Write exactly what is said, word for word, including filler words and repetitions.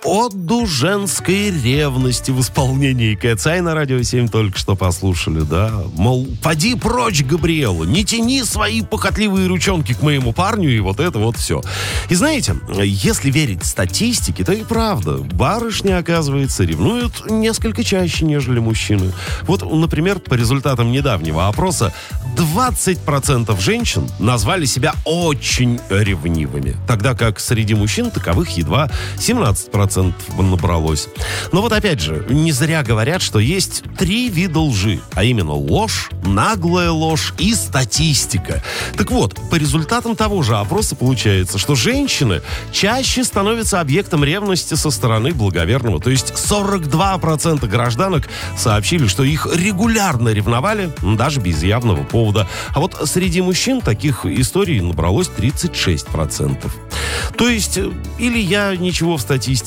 Оду женской ревности в исполнении Кэцай на Радио семь только что послушали, да? Мол, поди прочь, Габриэла, не тяни свои похотливые ручонки к моему парню, и вот это вот все. И знаете, если верить статистике, то и правда, барышни, оказывается, ревнуют несколько чаще, нежели мужчины. Вот, например, по результатам недавнего опроса, двадцать процентов женщин назвали себя очень ревнивыми, тогда как среди мужчин таковых едва семнадцать процентов набралось. Но вот опять же, не зря говорят, что есть три вида лжи, а именно ложь, наглая ложь и статистика. Так вот, по результатам того же опроса получается, что женщины чаще становятся объектом ревности со стороны благоверного. То есть сорок два процента гражданок сообщили, что их регулярно ревновали, даже без явного повода. А вот среди мужчин таких историй набралось тридцать шесть процентов. То есть, или я ничего в статистике